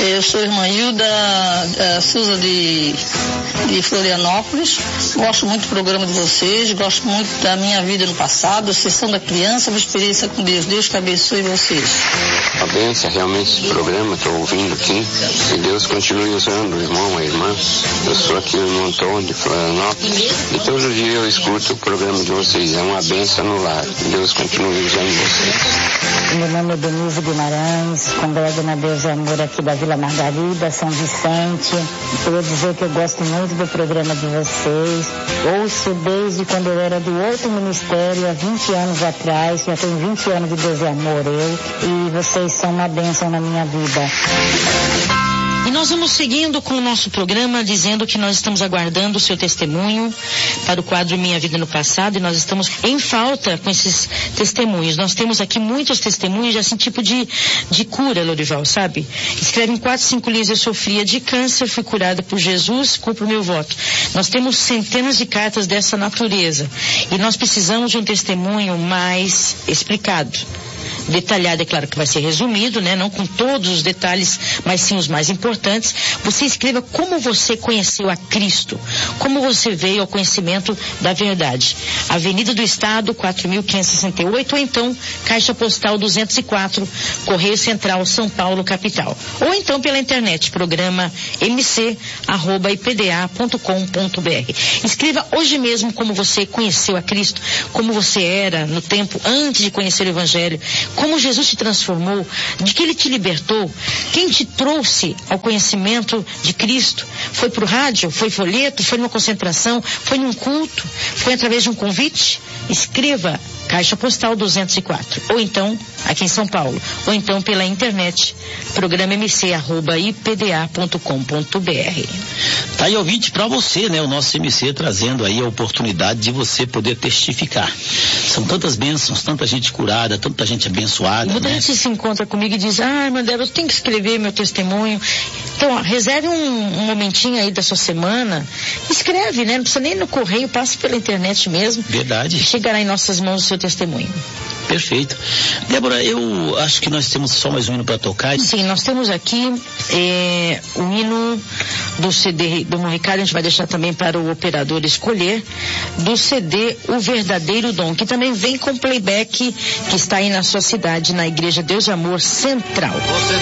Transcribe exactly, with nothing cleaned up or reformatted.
Eu sou irmã Hilda uh, Souza de, de Florianópolis. Gosto muito do programa de vocês, gosto muito da minha vida no passado, sessão da criança, uma experiência com Deus. Deus que abençoe vocês. A benção, realmente, esse programa, estou ouvindo aqui. Que Deus continue usando o irmão, a irmã. Eu sou aqui no Antônio de Florianópolis e todo dia eu escuto o programa de vocês. É uma benção no lar. Deus continue usando vocês. Meu nome é Denise Guimarães, congrego na Deus e Amor aqui da Vila Margarida, São Vicente. Eu ia dizer que eu gosto muito do programa de vocês. Ouço desde quando eu era do outro ministério, há vinte anos atrás. Já tenho vinte anos de Deus e Amor, eu. E vocês são uma bênção na minha vida. E nós vamos seguindo com o nosso programa, dizendo que nós estamos aguardando o seu testemunho para o quadro Minha Vida no Passado, e nós estamos em falta com esses testemunhos. Nós temos aqui muitos testemunhos, assim, tipo de, de cura, Lorival, sabe? Escreve em quatro, cinco linhas: eu sofria de câncer, fui curada por Jesus, cumpro o meu voto. Nós temos centenas de cartas dessa natureza, e nós precisamos de um testemunho mais explicado. Detalhado, é claro que vai ser resumido, né? Não com todos os detalhes, mas sim os mais importantes. Você escreva como você conheceu a Cristo, como você veio ao conhecimento da verdade. Avenida do Estado, quatro mil quinhentos e sessenta e oito, ou então Caixa Postal duzentos e quatro, Correio Central, São Paulo, capital. Ou então pela internet, programa m c arroba i p d a ponto com ponto b r. Escreva hoje mesmo como você conheceu a Cristo, como você era no tempo antes de conhecer o Evangelho, como Jesus te transformou, de que Ele te libertou, quem te trouxe ao conhecimento de Cristo. Foi por rádio, foi folheto, foi numa concentração, foi num culto, foi através de um convite? Escreva Caixa Postal duzentos e quatro, ou então aqui em São Paulo, ou então pela internet, programa m c arroba i p d a ponto com ponto b r. Tá aí, ouvinte, para você, né, o nosso M C trazendo aí a oportunidade de você poder testificar. São tantas bênçãos, tanta gente curada, tanta gente abençoada. Muita né? gente se encontra comigo e diz: ah, irmã Débora, eu tenho que escrever meu testemunho. Então, ó, reserve um, um momentinho aí da sua semana, escreve, né? Não precisa nem no correio, passe pela internet mesmo. Verdade. Chegará em nossas mãos o seu testemunho. Perfeito. Débora, eu acho que nós temos só mais um hino para tocar. Sim, nós temos aqui é, o hino do C D do irmão Ricardo, a gente vai deixar também para o operador escolher, do C D O Verdadeiro Dom, que também vem com playback, que está aí na sua cidade, na Igreja Deus e Amor Central. Você